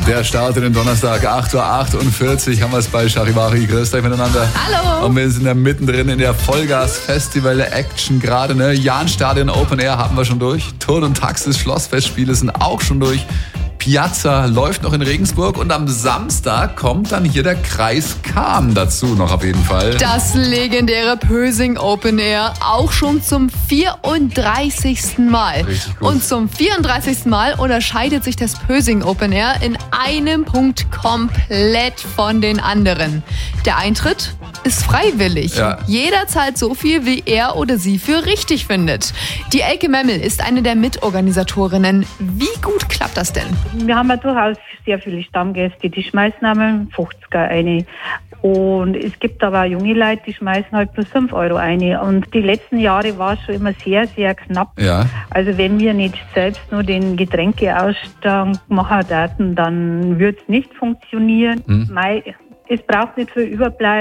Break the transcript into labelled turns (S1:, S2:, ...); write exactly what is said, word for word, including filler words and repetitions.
S1: Der Start in den Donnerstag, acht Uhr achtundvierzig, haben wir es bei Charivari. Grüßt euch miteinander.
S2: Hallo.
S1: Und wir sind ja mittendrin in der Vollgas-Festival-Action gerade. Ne? Jahnstadion Open Air haben wir schon durch. Turn und Taxis Schlossfestspiele sind auch schon durch. Piazza läuft noch in Regensburg und am Samstag kommt dann hier der Kreis Cham dazu noch auf jeden Fall.
S2: Das legendäre Pösing Open Air, auch schon zum vierunddreißigsten Mal.
S1: Richtig gut.
S2: Und zum vierunddreißigsten Mal unterscheidet sich das Pösing Open Air in einem Punkt komplett von den anderen. Der Eintritt ist freiwillig.
S1: Ja.
S2: Jeder zahlt so viel, wie er oder sie für richtig findet. Die Elke Memmel ist eine der Mitorganisatorinnen. Wie gut klappt das denn?
S3: Wir haben ja durchaus sehr viele Stammgäste, die schmeißen einmal fünfziger rein. Und es gibt aber auch junge Leute, die schmeißen halt plus fünf Euro rein. Und die letzten Jahre war es schon immer sehr, sehr knapp.
S1: Ja.
S3: Also wenn wir nicht selbst nur den Getränkeausstand machen würden, dann würde es nicht funktionieren.
S1: Mhm.
S3: Mei, es braucht nicht viel überbleiben.